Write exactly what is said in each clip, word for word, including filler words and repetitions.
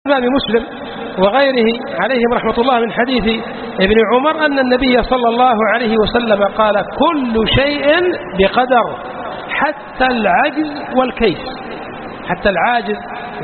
الإمام مسلم وغيره عليهم رحمة الله من حديث ابن عمر أن النبي صلى الله عليه وسلم قال: كل شيء بقدر حتى العجز والكيس. حتى العاجز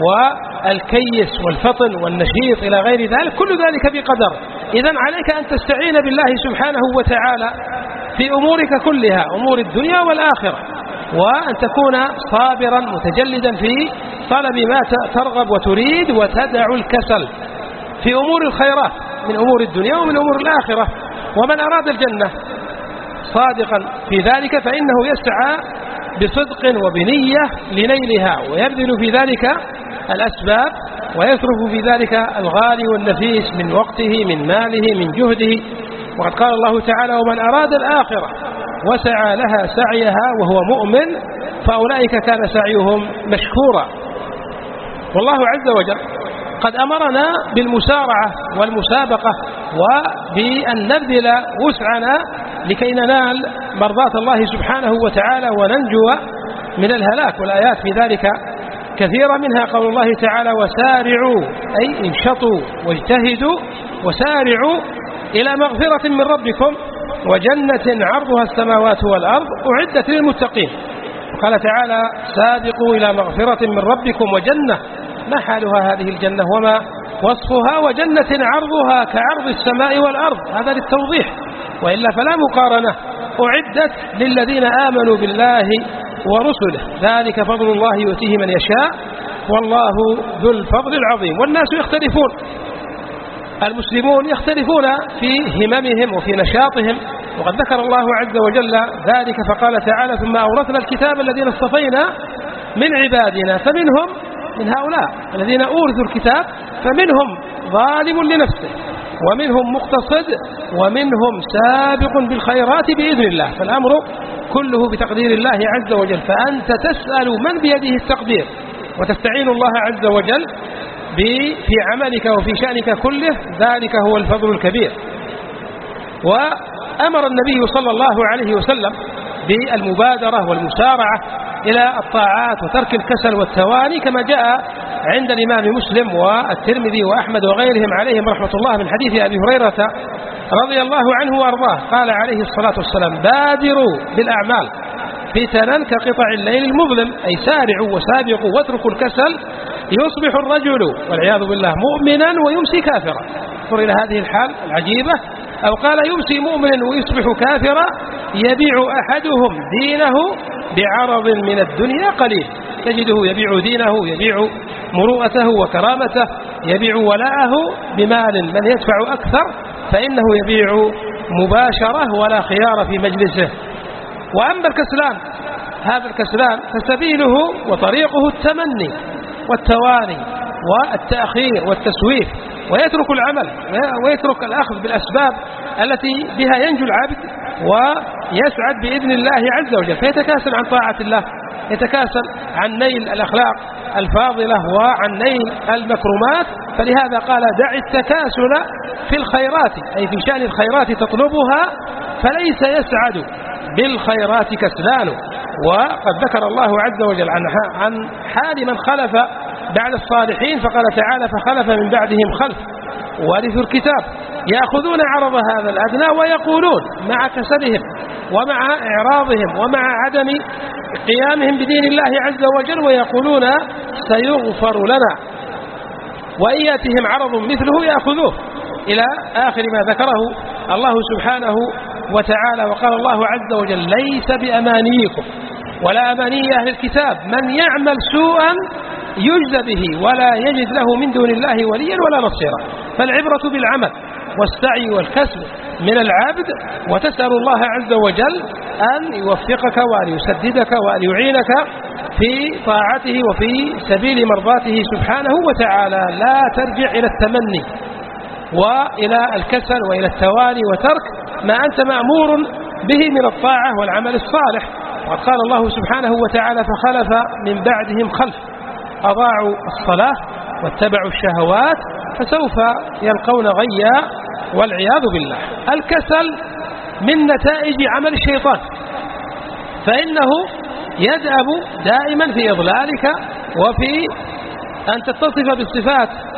والكيس والفطن والنشيط إلى غير ذلك، كل ذلك بقدر. إذن عليك أن تستعين بالله سبحانه وتعالى في أمورك كلها، أمور الدنيا والآخرة، وأن تكون صابرا متجلدا في طلب ما ترغب وتريد، وتدع الكسل في أمور الخيرات من أمور الدنيا ومن أمور الآخرة. ومن أراد الجنة صادقا في ذلك فإنه يسعى بصدق وبنية لنيلها، ويبذل في ذلك الأسباب، ويصرف في ذلك الغالي والنفيس من وقته من ماله من جهده. وقد قال الله تعالى: ومن أراد الآخرة وسعى لها سعيها وهو مؤمن فأولئك كان سعيهم مشكورا. والله عز وجل قد أمرنا بالمسارعة والمسابقة وبأن نبذل وسعنا لكي ننال مرضاة الله سبحانه وتعالى وننجو من الهلاك. والآيات في ذلك كثيرة، منها قول الله تعالى: وسارعوا أي انشطوا واجتهدوا وسارعوا إلى مغفرة من ربكم وجنة عرضها السماوات والأرض أعدت للمتقين. قال تعالى: سابقوا إلى مغفرة من ربكم وجنة. ما حالها هذه الجنة وما وصفها؟ وجنة عرضها كعرض السماء والأرض، هذا للتوضيح، وإلا فلا مقارنة. أعدت للذين آمنوا بالله ورسله، ذلك فضل الله يؤتيه من يشاء والله ذو الفضل العظيم. والناس يختلفون، المسلمون يختلفون في هممهم وفي نشاطهم، وقد ذكر الله عز وجل ذلك فقال تعالى: ثم أورثنا الكتاب الذين اصطفينا من عبادنا فمنهم من هؤلاء الذين أورثوا الكتاب فمنهم ظالم لنفسه ومنهم مقتصد ومنهم سابق بالخيرات بإذن الله. فالأمر كله بتقدير الله عز وجل، فأنت تسأل من بيده التقدير وتستعين الله عز وجل في عملك وفي شأنك كله، ذلك هو الفضل الكبير. وأمر النبي صلى الله عليه وسلم بالمبادرة والمسارعة إلى الطاعات وترك الكسل والتواني، كما جاء عند الإمام مسلم والترمذي وأحمد وغيرهم عليهم رحمة الله من حديث أبي هريرة رضي الله عنه وأرضاه قال عليه الصلاة والسلام: بادروا بالأعمال فتنا كقطع الليل المظلم، أي سارعوا وسابقوا واتركوا الكسل. يصبح الرجل والعياذ بالله مؤمنا ويمسي كافرا. انظر إلى هذه الحال العجيبة. أو قال: يمسي مؤمنا ويصبح كافرا، يبيع أحدهم دينه بعرض من الدنيا قليل. تجده يبيع دينه، يبيع مروءته وكرامته، يبيع ولاءه بمال من يدفع أكثر، فإنه يبيع مباشرة ولا خيار في مجلسه. وأما الكسلان، هذا الكسلان فسبيله وطريقه التمني والتواني والتأخير والتسويف، ويترك العمل ويترك الأخذ بالأسباب التي بها ينجو العبد ويسعد بإذن الله عز وجل، فيتكاسل عن طاعة الله، يتكاسل عن نيل الأخلاق الفاضلة وعن نيل المكرمات. فلهذا قال: دع التكاسل في الخيرات، أي في شأن الخيرات تطلبها، فليس يسعد بالخيرات كسلان. وقد ذكر الله عز وجل عن حال من خلف بعد الصالحين فقال تعالى: فخلف من بعدهم خلف ورثوا الكتاب يأخذون عرض هذا الأدنى ويقولون مع كسلهم ومع إعراضهم ومع عدم قيامهم بدين الله عز وجل، ويقولون سيغفر لنا، وإن يأتهم عرض مثله يأخذوه، إلى آخر ما ذكره الله سبحانه وتعالى. وقال الله عز وجل: ليس بأمانيكم ولا أماني أهل الكتاب من يعمل سوءا يجزى به ولا يجد له من دون الله وليا ولا نصيرا. فالعبرة بالعمل والسعي والكسب من العبد، وتسأل الله عز وجل أن يوفقك وأن يسددك وأن يعينك في طاعته وفي سبيل مرضاته سبحانه وتعالى. لا ترجع إلى التمني وإلى الكسل وإلى التواني وترك ما أنت مأمور به من الطاعة والعمل الصالح. وقد قال الله سبحانه وتعالى: فخلف من بعدهم خلف أضاعوا الصلاة واتبعوا الشهوات فسوف يلقون غيا والعياذ بالله. الكسل من نتائج عمل الشيطان، فإنه يدأب دائما في إضلالك وفي أن تتصف بالصفات